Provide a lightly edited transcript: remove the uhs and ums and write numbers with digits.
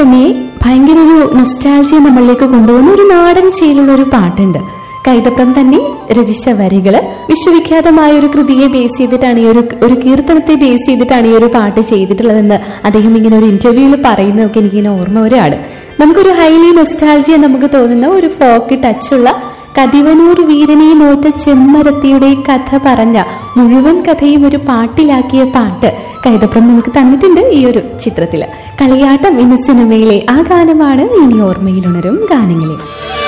തന്നെ ഭയങ്കര ഒരു നൊസ്റ്റാൾജിയ നമ്മളിലേക്ക് കൊണ്ടുപോകുന്ന ഒരു നാടൻ ശൈലിയുള്ള ഒരു പാട്ടുണ്ട്. കൈതപ്രം തന്നെ രചിച്ച വരികള് വിശ്വവിഖ്യാതമായ ഒരു കൃതിയെ ബേസ് ചെയ്തിട്ടാണ് ഈ ഒരു കീർത്തനത്തെ ബേസ് ചെയ്തിട്ടാണ് ഈ ഒരു പാട്ട് ചെയ്തിട്ടുള്ളതെന്ന് അദ്ദേഹം ഇങ്ങനെ ഒരു ഇന്റർവ്യൂവിൽ പറയുന്നതൊക്കെ എനിക്കിങ്ങനെ ഓർമ്മ വരെയാണ്. നമുക്കൊരു ഹൈലി നൊസ്റ്റാൾജിയ നമുക്ക് തോന്നുന്ന ഒരു ഫോക്ക് ടച്ചുള്ള കതിവനൂർ വീരനെ നോത്ത ചെമ്മരത്തിയുടെ കഥ പറഞ്ഞ മുഴുവൻ കഥയും ഒരു പാട്ടിലാക്കിയ പാട്ട് കൈതപ്രം നമുക്ക് തന്നിട്ടുണ്ട് ഈ ഒരു ചിത്രത്തില്. കളിയാട്ടം എന്ന സിനിമയിലെ ആ ഗാനമാണ് ഇനി ഓർമ്മയിലുണരും ഗാനങ്ങളിൽ.